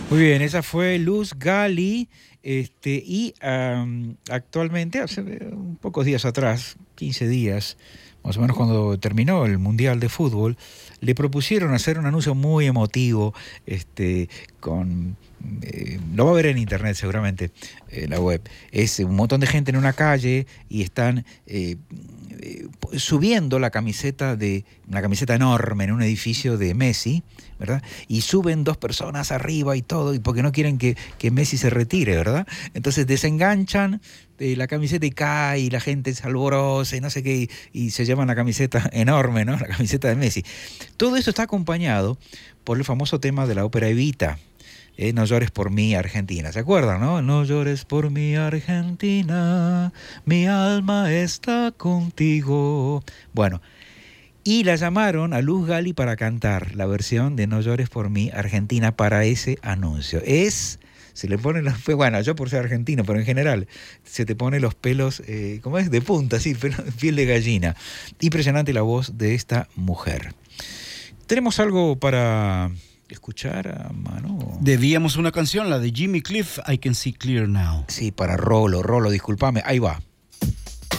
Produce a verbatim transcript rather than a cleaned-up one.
Muy bien, esa fue Luz Gali, este, y um, actualmente, hace un pocos días atrás, quince días, más o menos cuando terminó el Mundial de Fútbol, le propusieron hacer un anuncio muy emotivo, este, con... Eh, lo va a ver en internet seguramente, en la web. Es un montón de gente en una calle y están eh, eh, subiendo la camiseta de una camiseta enorme en un edificio de Messi, ¿verdad? Y suben dos personas arriba y todo, y porque no quieren que, que Messi se retire, ¿verdad? Entonces desenganchan eh, la camiseta y cae, y la gente se alborosa y no sé qué, y, y se llevan la camiseta enorme, ¿no? La camiseta de Messi. Todo esto está acompañado por el famoso tema de la ópera Evita. Eh, no llores por mí, Argentina. ¿Se acuerdan, no? No llores por mí, Argentina, mi alma está contigo. Bueno, y la llamaron a Luz Gali para cantar la versión de No llores por mí, Argentina, para ese anuncio. Es... Se le ponen los pelos, bueno, yo por ser argentino, pero en general, se te pone los pelos, eh, ¿cómo es? De punta, sí, piel de gallina. Impresionante la voz de esta mujer. ¿Tenemos algo para escuchar a mano? Debíamos una canción, la de Jimmy Cliff, I Can See Clear Now. Sí, para Rolo, Rolo, discúlpame, ahí va.